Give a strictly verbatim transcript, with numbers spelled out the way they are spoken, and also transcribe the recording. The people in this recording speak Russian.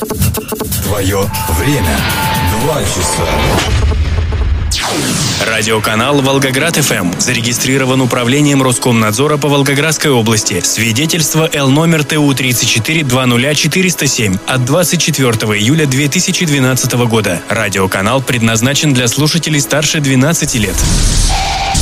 Твое время. Два часа. Радиоканал «Волгоград-ФМ» зарегистрирован управлением Роскомнадзора по Волгоградской области. Свидетельство Л номер Т У тридцать четыре двадцать ноль четыреста семь от двадцать четвёртого июля две тысячи двенадцатого года. Радиоканал предназначен для слушателей старше двенадцати лет.